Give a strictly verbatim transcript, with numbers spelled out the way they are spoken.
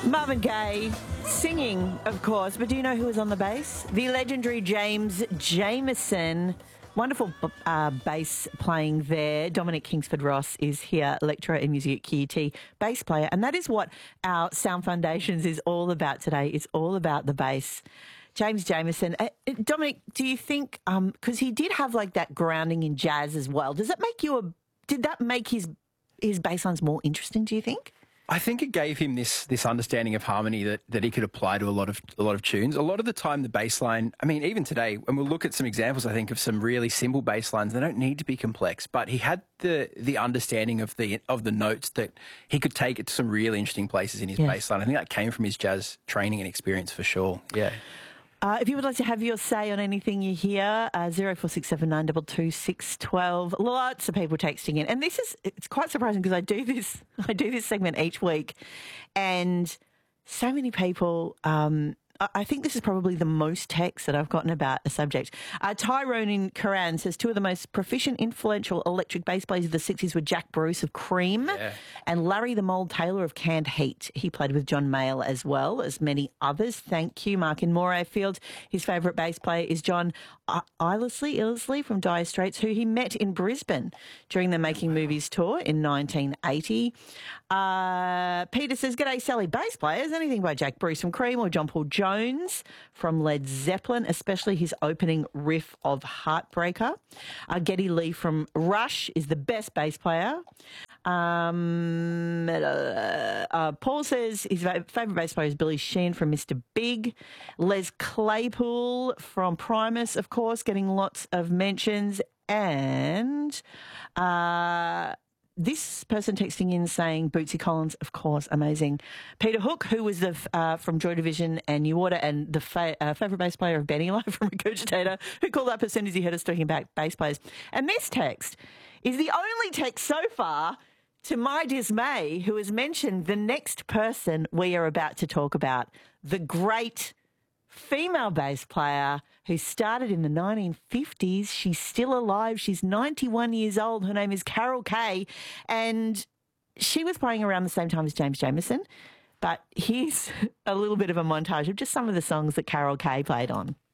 Marvin Gaye singing, of course, but do you know who was on the bass? The legendary James Jamerson. Wonderful uh, bass playing there. Dominic Kingsford Ross is here, lecturer in music at Q U T, bass player. And that is what our Sound Foundations is all about today. It's all about the bass. James Jamerson. Uh, Dominic, do you think, um, because he did have like that grounding in jazz as well, does that make you a, did that make his, his bass lines more interesting, do you think? I think it gave him this this understanding of harmony that, that he could apply to a lot of a lot of tunes. A lot of the time, the bass line, I mean, even today, when we'll look at some examples, I think, of some really simple bass lines, they don't need to be complex, but he had the the understanding of the of the notes that he could take it to some really interesting places in his Yeah. bass line. I think that came from his jazz training and experience for sure. Yeah. Uh, if you would like to have your say on anything you hear, uh, zero four six seven nine two two six one two. Lots of people texting in, and this is it's quite surprising because I do this I do this segment each week, and so many people. Um, I I think this is probably the most text that I've gotten about a subject. Uh, Tyrone in Koran says two of the most proficient, influential electric bass players of the sixties were Jack Bruce of Cream Yeah. and Larry the Mole Taylor of Canned Heat. He played with John Mayall as well as many others. Thank you, Mark in Morayfield. His favourite bass player is John I- Illesley, Illesley from Dire Straits, who he met in Brisbane during the Making Movies tour in nineteen eighty. Uh, Peter says, "G'day, Sally. Bass players, anything by Jack Bruce from Cream or John Paul Jones from Led Zeppelin, especially his opening riff of Heartbreaker. Uh, Geddy Lee from Rush is the best bass player." Um, uh, uh, Paul says his fa- favourite bass player is Billy Sheehan from Mister Big. Les Claypool from Primus, of course, getting lots of mentions. And uh, this person texting in saying Bootsy Collins, of course, amazing. Peter Hook, who was the uh, from Joy Division and New Order, and the fa- uh, favourite bass player of Benny Live from Regurgitator, who called up as soon as he heard us talking about bass players. And this text is the only text so far, to my dismay, who has mentioned the next person we are about to talk about, the great female bass player who started in the nineteen fifties. She's still alive. She's ninety-one years old. Her name is Carol Kaye, and she was playing around the same time as James Jamerson. But here's a little bit of a montage of just some of the songs that Carol Kaye played on.